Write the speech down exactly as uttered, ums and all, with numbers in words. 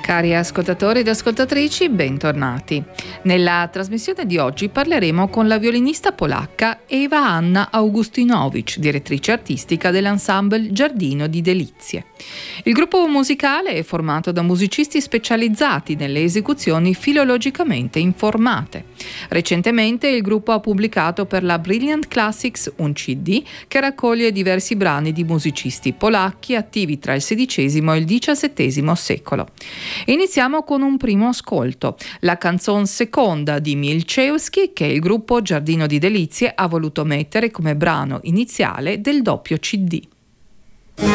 Cari ascoltatori ed ascoltatrici, bentornati. Nella trasmissione di oggi parleremo con la violinista polacca Eva Anna Augustinowicz, direttrice artistica dell'ensemble Giardino di Delizie. Il gruppo musicale è formato da musicisti specializzati nelle esecuzioni filologicamente informate. Recentemente il gruppo ha pubblicato per la Brilliant Classics un C D che raccoglie diversi brani di musicisti polacchi attivi tra il sedicesimo e il diciassettesimo secolo. Iniziamo con un primo ascolto, la canzone seconda di Milczewski che il gruppo Giardino di Delizie ha voluto mettere come brano iniziale del doppio C D.